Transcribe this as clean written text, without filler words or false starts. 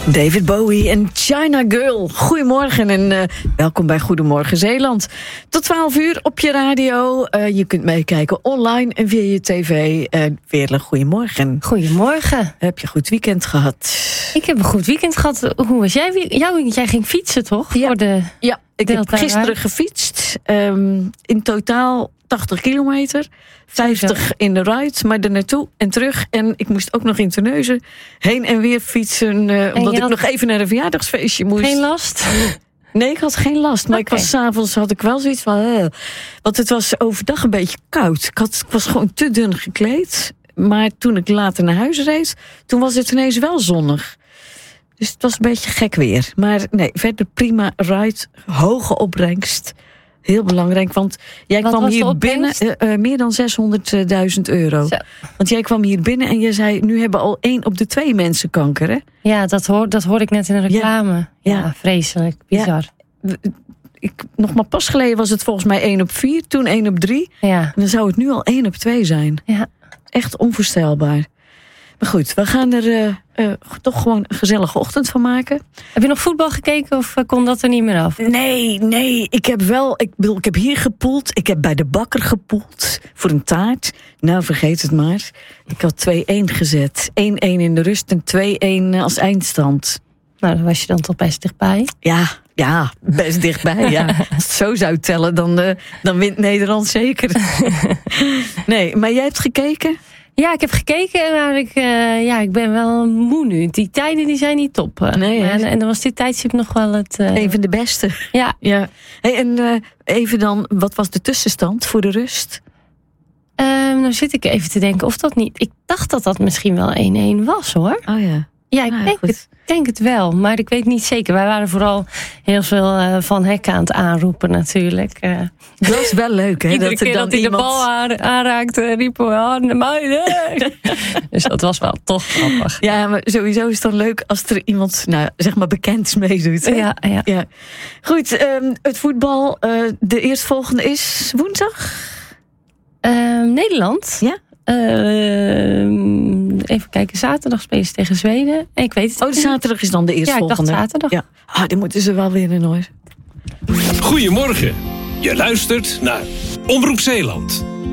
David Bowie en China Girl. Goedemorgen en welkom bij Goedemorgen Zeeland. Tot 12 uur op je radio. Je kunt meekijken online en via je tv. Weerle, goedemorgen. Goedemorgen. Heb je een goed weekend gehad? Ik heb een goed weekend gehad. Hoe was jij? Jij ging fietsen, toch? Ja, voor ik heb gisteren gefietst. In totaal 80 kilometer. 50 in de ride, maar er naartoe en terug. En ik moest ook nog in Terneuzen heen en weer fietsen. Omdat ik nog even naar een verjaardagsfeestje moest. Geen last? Nee, ik had geen last. Maar ik was 's avonds had ik wel zoiets van... Want het was overdag een beetje koud. Ik was gewoon te dun gekleed. Maar toen ik later naar huis reed... toen was het ineens wel zonnig. Dus het was een beetje gek weer. Maar nee, verder prima ride. Hoge opbrengst. Heel belangrijk, want jij kwam hier binnen meer dan €600.000. Want jij kwam hier binnen en je zei... nu hebben al 1 op de 2 mensen kanker, hè? Ja, dat hoorde ik net in de reclame. Ja, vreselijk. Bizar. Ja. Nog maar pas geleden was het volgens mij 1 op 4. Toen 1 op 3. Ja. En dan zou het nu al 1 op 2 zijn. Ja. Echt onvoorstelbaar. Maar goed, we gaan er toch gewoon een gezellige ochtend van maken. Heb je nog voetbal gekeken of kon dat er niet meer af? Nee. Ik heb hier gepoeld. Ik heb bij de bakker gepoeld voor een taart. Nou, vergeet het maar. Ik had 2-1 gezet. 1-1 in de rust en 2-1 als eindstand. Nou, dan was je dan toch best dichtbij. Ja, best dichtbij. Ja. Als het zo zou tellen, dan wint Nederland zeker. Nee, maar jij hebt gekeken? Ja, ik heb gekeken en ik ben wel moe nu. Die tijden die zijn niet top. Nee, en dan was dit tijdstip nog wel het... Een van de beste. Ja. Hey, en even dan, wat was de tussenstand voor de rust? Nou zit ik even te denken of dat niet... Ik dacht dat misschien wel 1-1 was, hoor. Oh ja. Ja, ik denk het wel, maar ik weet niet zeker. Wij waren vooral heel veel Van Hek aan het aanroepen natuurlijk. Dat is wel leuk, hè? Iedere keer dat hij de bal aanraakte, riepen we aan de meiden. Dus dat was wel toch grappig. Ja, maar sowieso is het dan leuk als er iemand, zeg maar bekend meedoet. Hè? Ja. Goed, het voetbal, de eerstvolgende is woensdag? Nederland? Ja. Even kijken, zaterdag spelen ze tegen Zweden. Ik weet het niet. Zaterdag is dan de eerstvolgende. Ja, ik dacht zaterdag. Ja. Die moeten ze wel winnen, hoor. Goedemorgen. Je luistert naar Omroep Zeeland.